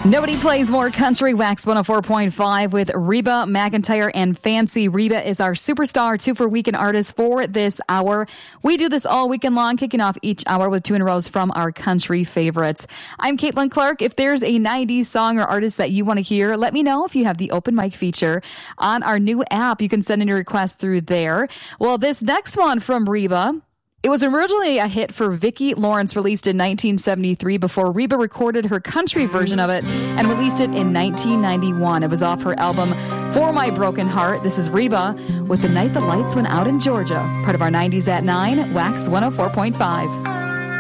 Nobody plays more country. Wax 104.5 with Reba McEntire and Fancy. Reba is our superstar 2 for Weekend artist for this hour. We do this all weekend long, kicking off each hour with 2 in a row from our country favorites. I'm Caitlin Clark. If there's a 90s song or artist that you want to hear, let me know if you have the open mic feature on our new app. You can send in your request through there. Well, this next one from Reba, it was originally a hit for Vicki Lawrence, released in 1973 before Reba recorded her country version of it and released it in 1991. It was off her album For My Broken Heart. This is Reba with The Night the Lights Went Out in Georgia, part of our 90s at 9, Wax 104.5.